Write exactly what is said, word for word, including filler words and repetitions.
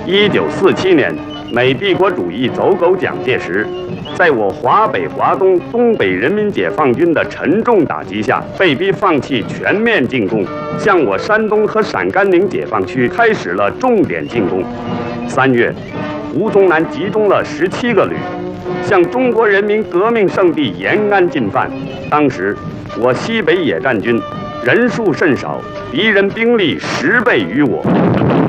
一九四七年，美帝国主义走狗蒋介石，在我华北、华东、东北人民解放军的沉重打击下，被逼放弃全面进攻，向我山东和陕甘宁解放区开始了重点进攻。三月，吴宗南集中了十七个旅，向中国人民革命圣地延安进犯。当时，我西北野战军人数甚少，敌人兵力十倍于我。